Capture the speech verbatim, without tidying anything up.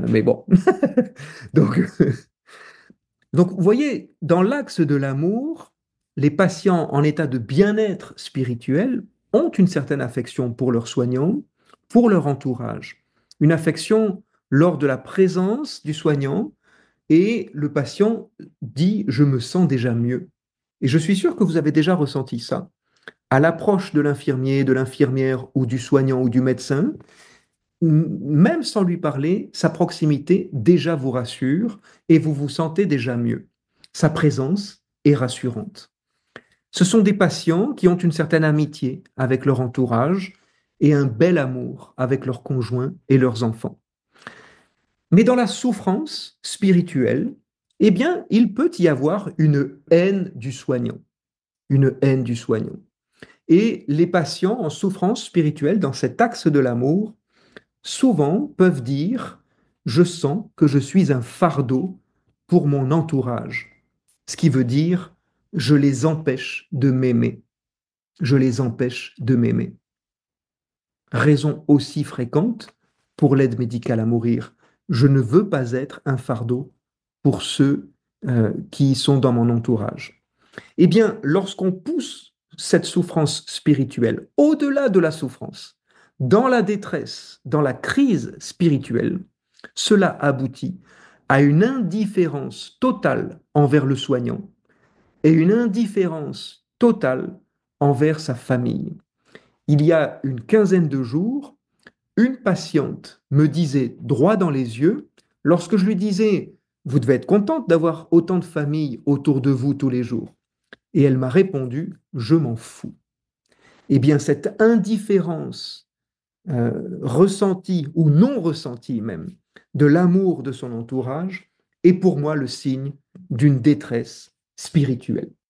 mais bon. Donc, donc, vous voyez, dans l'axe de l'amour, les patients en état de bien-être spirituel ont une certaine affection pour leurs soignants, pour leur entourage. Une affection lors de la présence du soignant et le patient dit, je me sens déjà mieux. Et je suis sûr que vous avez déjà ressenti ça. À l'approche de l'infirmier, de l'infirmière ou du soignant ou du médecin, même sans lui parler, sa proximité déjà vous rassure et vous vous sentez déjà mieux. Sa présence est rassurante. Ce sont des patients qui ont une certaine amitié avec leur entourage et un bel amour avec leurs conjoints et leurs enfants. Mais dans la souffrance spirituelle, eh bien, il peut y avoir une haine du soignant, une haine du soignant. Et les patients en souffrance spirituelle, dans cet axe de l'amour, souvent peuvent dire, je sens que je suis un fardeau pour mon entourage. Ce qui veut dire, je les empêche de m'aimer. Je les empêche de m'aimer. Raison aussi fréquente pour l'aide médicale à mourir. Je ne veux pas être un fardeau pour ceux euh, qui sont dans mon entourage. Eh bien, lorsqu'on pousse cette souffrance spirituelle au-delà de la souffrance, dans la détresse, dans la crise spirituelle, cela aboutit à une indifférence totale envers le soignant et une indifférence totale envers sa famille. Il y a une quinzaine de jours, une patiente me disait droit dans les yeux, lorsque je lui disais, vous devez être contente d'avoir autant de familles autour de vous tous les jours. Et elle m'a répondu, je m'en fous. Eh bien, cette indifférence euh, ressentie ou non ressentie même de l'amour de son entourage est pour moi le signe d'une détresse spirituelle.